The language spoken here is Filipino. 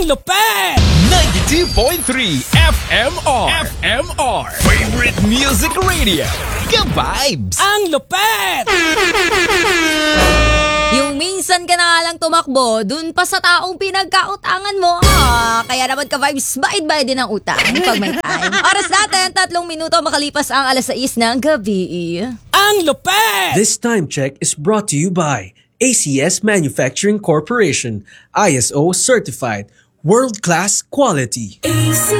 Ang lupet! 92.3 FMR Favorite Music Radio Ka-Vibes! Ang lupet! Yung minsan ka na nga lang tumakbo, dun pa sa taong pinagkautangan mo. Kaya naman ka-vibes, bayad-bayad din ang utang pag may time. Oras natin, 3 minuto makalipas ang 6:00 ng gabi. Ang lupet! This time check is brought to you by ACS Manufacturing Corporation, ISO certified, world-class quality.